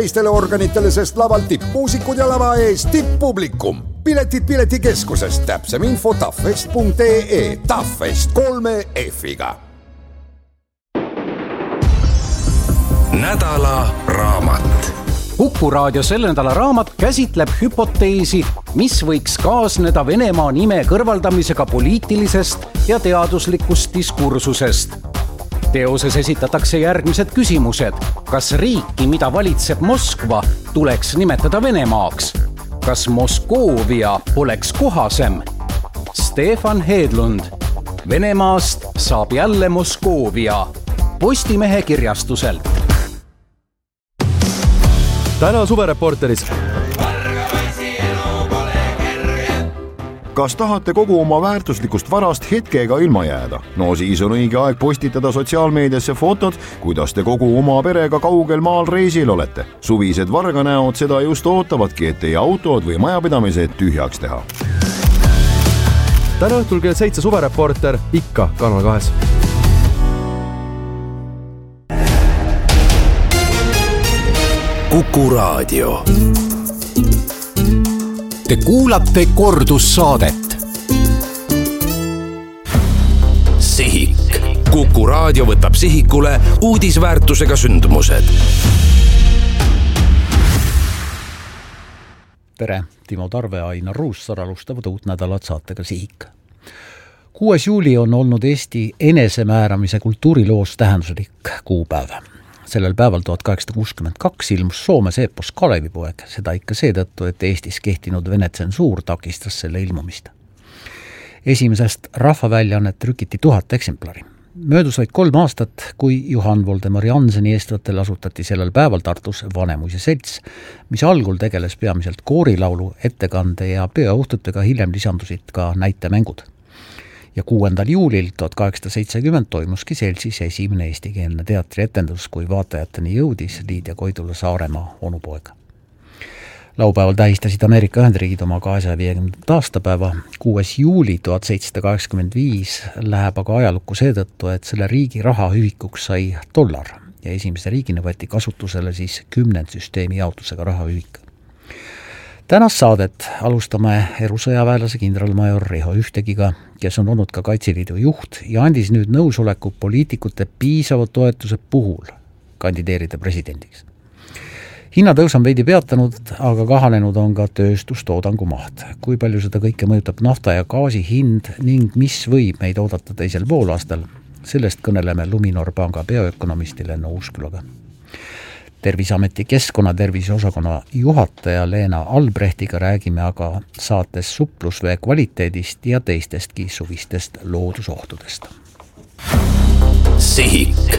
teistele organitele, sest laval tippmuusikud ja lava ees tipppublikum. Piletid piletikeskusest, täpsem info tafest.ee, Tafest 3 F-iga. Nädala raamat. Kuku raadio selle nädala raamat käsitleb hüpoteesi, mis võiks kaasneda Venemaa nime kõrvaldamisega poliitilisest ja teaduslikust diskursusest. Teoses esitatakse järgmised küsimused. Kas riiki, mida valitseb Moskva, tuleks nimetada Venemaaks? Kas Moskoovia oleks kohasem? Stefan Hedlund. Venemaast saab jälle Moskoovia. Postimehe kirjastuselt. Täna suvereporteris. Kas tahate kogu oma väärtuslikust varast hetkega ilma jääda? No siis on õige aeg postitada sotsiaalmeediasse fotod, kuidas te kogu oma perega kaugel maal reisil olete. Suvised varganäod seda just ootavadki, et teie autod või majapidamised tühjaks teha. Täna õhtul kell 7 suvereporter ikka Kanal 2. Kuku raadio. Te kuulate kordussaadet. Sihik. Kuku raadio võtab sihikule uudisväärtusega sündmused. Tere, Timo Tarve, Ainar Ruussaar alustavad uut nädalat saatega Sihik. 6. juuli on olnud Eesti enesemääramise kultuuriloos tähenduslik kuupäev. Sellel päeval 1862 ilmus Soomes eepos Kalevipoeg, seda ikka seetõttu, et Eestis kehtinud Vene tsensuur takistas selle ilmumist. Esimesest rahvaväljaannet trükiti 1000 eksemplari. Möödus vaid 3 aastat, kui Johann Voldemar Jannseni eestvõttel asutati sellel päeval Tartus Vanemuise selts, mis algul tegeles peamiselt koorilaulu, ettekande ja peoõhtutega, hiljem lisandusid ka näitemängud. Ja 6. juulil 1870 toimuski seltsis esimene eestikeelne teatrietendus, kui vaatajateni jõudis Liidia Koidula Saaremaa onupoeg. Laupäeval tähistasid Ameerika Ühendriigid oma 250. aastapäeva. 6. juuli 1785 läheb aga ajalukku seetõttu, et selle riigi rahahüvikuks sai $, ja esimese riigina võeti kasutusele siis 10 süsteemi jaotusega rahahüvik. Tänast saadet alustame erusõjaväelase kindralmajor Riho Ühtegiga, kes on olnud ka Kaitseliidu juht ja andis nüüd nõusoleku poliitikute piisava toetuse puhul kandideerida presidendiks. Hinnatõus on veidi peatanud, aga kahanenud on ka tööstustoodangu maht. Kui palju seda kõike mõjutab nafta ja gaasi hind ning mis võib meid oodata teisel poolaastal, sellest kõneleme Luminor Panga bioökonomistile Lenno Uuskülaga. Terviseameti keskkonnatervise osakonna juhataja Leena Albrechtiga räägime aga saates suplusvee kvaliteedist ja teistestki suvistest loodusohtudest. Sihik.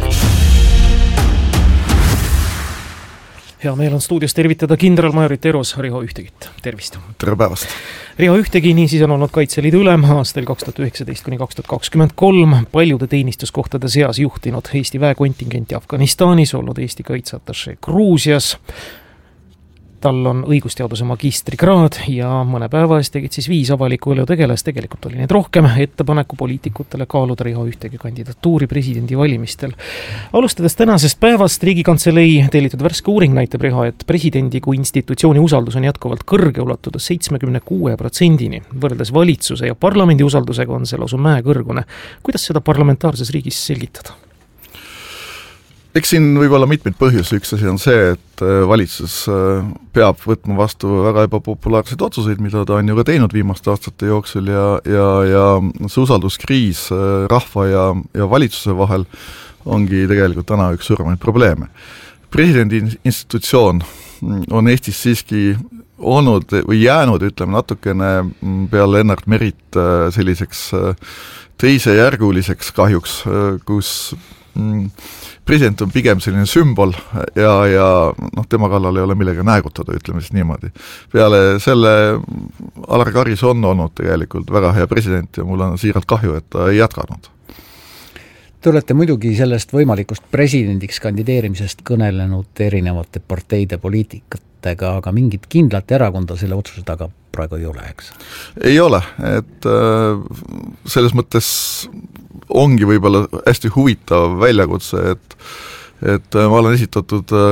Hea meel on stuudios tervitada kindralmajorit Eros Riho Ühtegit. Tervist! Tere päevast! Riho Ühtegi niisiis on olnud Kaitseliidu ülem aastal 2019–2023, paljude teenistuskohtade seas juhtinud Eesti väekontingenti Afganistanis, olnud Eesti kaitseatašee Gruusias. Tal on õigusteaduse magistrikraad ja mõne päeva eest tegid siis 5 avaliku elu tegeles, tegelikult oli neid rohkem, ettepaneku poliitikutele kaaluda Riho Ühtegi kandidatuuri presidendi valimistel. Alustades tänasest päevast Riigikantselei tellitud värske uuring näitab Riho, et presidendi kui institutsiooni usaldus on jätkuvalt kõrge, ulatudes 76%-ni. Võrreldes valitsuse ja parlamendi usaldusega on see lausa mäekõrgune. Kuidas seda parlamentaarses riigis selgitada? Eks siin võib olla mitmeid põhjusi. Üks asi on see, et valitsus peab võtma vastu väga ebapopulaarseid otsuseid, mida ta on ju ka teinud viimaste aastate jooksul ja see usalduskriis rahva ja valitsuse vahel ongi tegelikult täna üks suuremaid probleeme. Presidendi institutsioon on Eestis siiski olnud või jäänud, ütleme natukene peale Lennart Merit selliseks teisejärguliseks kahjuks, kus president on pigem selline sümbol ja tema kallal ei ole millega näägutada, ütleme siis niimoodi. Peale selle Alar Karis on olnud tegelikult väga hea president ja mul on siiralt kahju, et ta ei jätkanud. Te olete muidugi sellest võimalikust presidendiks kandideerimisest kõnelenud erinevate parteide poliitikatega, aga mingit kindlat erakonda selle otsuse taga praegu ei ole, eks? Ei ole, et selles mõttes ongi võib-olla hästi huvitav väljakutse, et ma olen esitatud